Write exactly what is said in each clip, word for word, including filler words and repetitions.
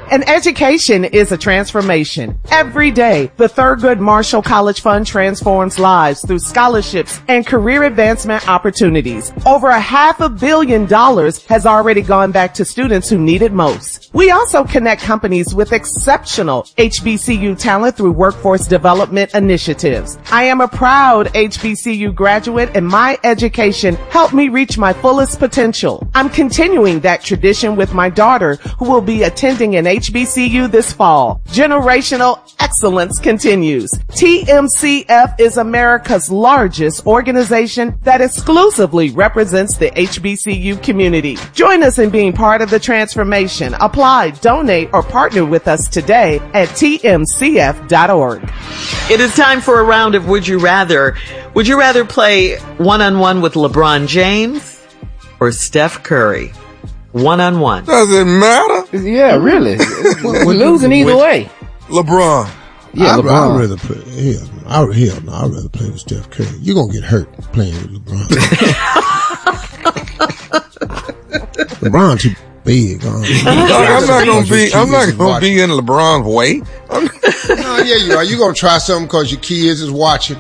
An education is a transformation. Every day, the Thurgood Marshall College Fund transforms lives through scholarships and career advancement opportunities. Over a half a billion dollars has already gone back to students who need it most. We also connect companies with exceptional H B C U talent through workforce development initiatives. I am a proud H B C U graduate, and my education helped me reach my fullest potential. I'm continuing that tradition with my daughter, who will be attending an H B C U this fall. Generational excellence continues. T M C F is America's largest organization that exclusively represents the H B C U community. Join us in being part of the transformation. Apply, donate, or partner with us today at T M C F dot org. It is time for a round of Would You Rather. Would you rather play one-on-one with LeBron James or Steph Curry? One-on-one. Does it matter? Yeah, really. We're losing either way. LeBron. Yeah, I'd, LeBron. I'd rather play. Hell, no, I, hell no, I'd rather play with Steph Curry. You're gonna get hurt playing with LeBron. LeBron too big. Um, I'm not gonna be. I'm not gonna be in LeBron's way. No, yeah, you are. You gonna try something because your kids is watching.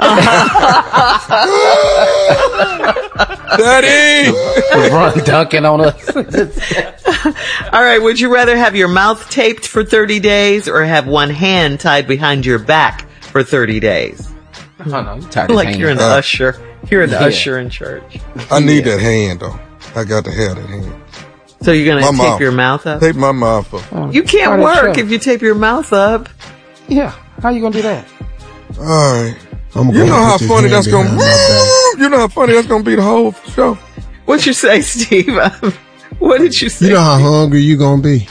Daddy! LeBron dunking on us. All right. Would you rather have your mouth taped for thirty days or have one hand tied behind your back for thirty days? Oh, no, you're tired Like of you're an Uh, usher. You're an yeah. usher in church. I need that hand though. I got to have that hand. So you're going to My tape mouth. your mouth up? Tape my mouth up. Oh, You can't part of the work show. if you tape your mouth up. Yeah, how you gonna do that? All right. I'm You know how put this funny hand that's gonna. behind my You know how funny that's gonna be the whole show. What'd you say, Steve? What did you back. say? You know how hungry you gonna be.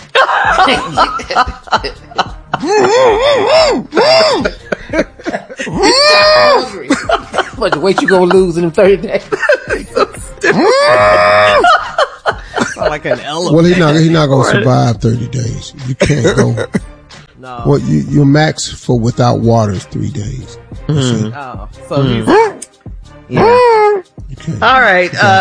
What, the weight you gonna lose in them thirty days? Like an elephant. Well, he's not. He's not gonna survive thirty days. You can't go. No. What you, your max for without water is three days. That's it. Oh, so he's Yeah. You can't. All right. Uh,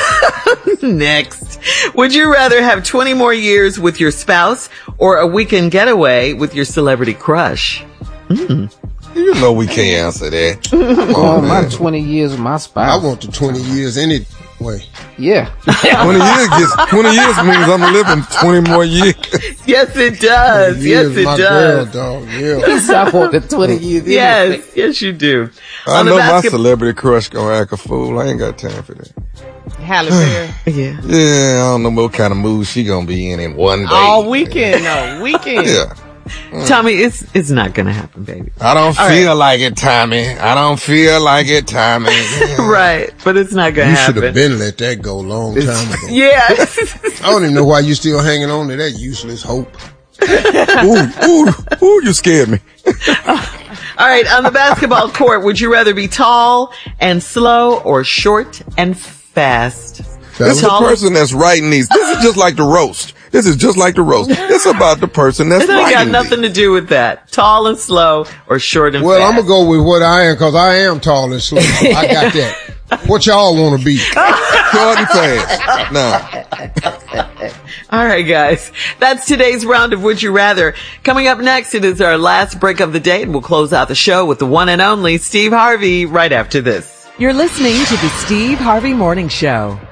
next. Would you rather have twenty more years with your spouse or a weekend getaway with your celebrity crush? You know we can't answer that. Come Oh, on, my man. twenty years with my I spouse. want the twenty years anyway. Yeah. Twenty years gets. Twenty years means I'm living twenty more years. Yes, it does. Years, Yes, my it does. girl, dog. Yeah. I want the twenty years. Yes, yes, you do. I On the know my basket- celebrity crush gonna act a fool. I ain't got time for that. Halle Berry. Yeah. Yeah, I don't know what kind of mood she gonna be in in one day. All weekend, no, weekend. Yeah. Tommy, it's it's not gonna happen, baby. I don't All feel like it, Tommy. I don't feel like it, Tommy. Right, but it's not gonna You should happen. have been let that go a long time ago. Yeah. I don't even know why you still hanging on to that useless hope. ooh, ooh, ooh, you scared me. All right, on the basketball court, would you rather be tall and slow or short and fast? This is the Tall- person that's writing these. This is just like the roast. This is just like the roast. It's about the person that's It ain't got writing nothing these. to do with that. Tall and slow or short and Well, fast. I'm gonna go with what I am because I am tall and slow. I got that. What y'all want to be? Short and fast. Now, All right, guys. That's today's round of Would You Rather. Coming up next, it is our last break of the day, and we'll close out the show with the one and only Steve Harvey right after this. You're listening to the Steve Harvey Morning Show.